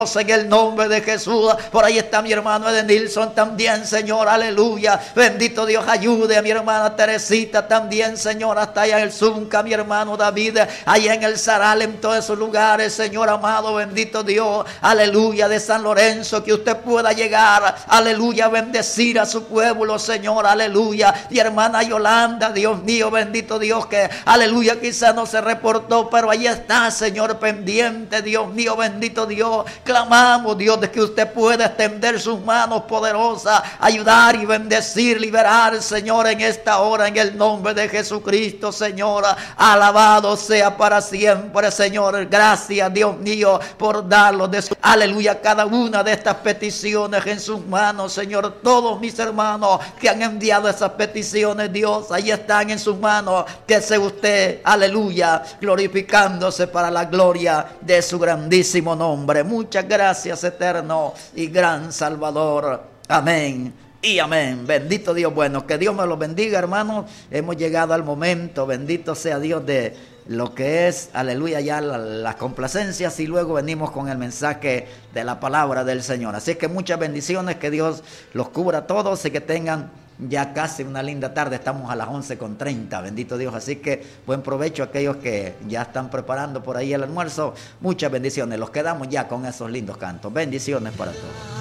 En el nombre de Jesús. Por ahí está mi hermano Edenilson también, Señor, aleluya. Bendito Dios, ayude a mi hermana Teresita también, Señor, hasta allá en el Zunca, mi hermano David, allá en el Zaral, en todos esos lugares, Señor amado, bendito Dios, aleluya, de San Lorenzo, que usted pueda llegar, aleluya, bendecir a su pueblo, Señor, aleluya. Mi hermana Yolanda, Dios mío, bendito Dios, que aleluya, quizás no se reportó, pero ahí está, Señor, pendiente, Dios mío, bendito Dios. Clamamos, Dios, de que usted pueda extender sus manos poderosas, ayudar y bendecir, liberar, Señor, en esta hora, en el nombre de Jesucristo, Señor. Alabado sea para siempre, Señor. Gracias, Dios mío, por darlo de su... Aleluya, cada una de estas peticiones en sus manos, Señor. Todos mis hermanos que han enviado esas peticiones, Dios, ahí están en sus manos. Que sea usted, aleluya, glorificándose para la gloria de su grandísimo nombre. Muchas gracias, eterno y gran Salvador. Amén y amén. Bendito Dios. Bueno, que Dios me lo bendiga, hermanos. Hemos llegado al momento, bendito sea Dios, de lo que es, aleluya, ya las complacencias, y luego venimos con el mensaje de la palabra del Señor. Así que muchas bendiciones, que Dios los cubra a todos y que tengan ya casi una linda tarde. Estamos a las 11:30, bendito Dios. Así que buen provecho a aquellos que ya están preparando por ahí el almuerzo. Muchas bendiciones. Los quedamos ya con esos lindos cantos. Bendiciones para todos.